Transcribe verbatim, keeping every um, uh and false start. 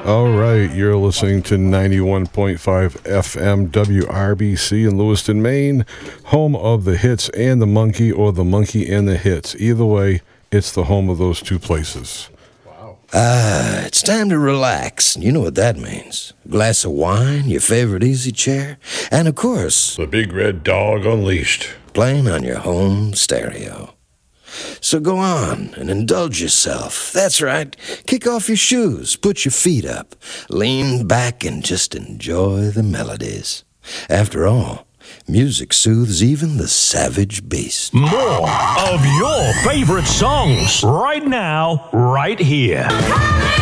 All right, you're listening to ninety-one point five F M W R B C in Lewiston, Maine, home of the hits and the monkey, or the monkey and the hits. Either way, it's the home of those two places. Ah, it's time to relax. You know what that means. A glass of wine, your favorite easy chair, and of course, The Big Red Dog Unleashed. playing on your home stereo. So go on and indulge yourself. That's right. Kick off your shoes, put your feet up, lean back and just enjoy the melodies. After all, music soothes even the savage beast. More of your favorite songs right now, right here.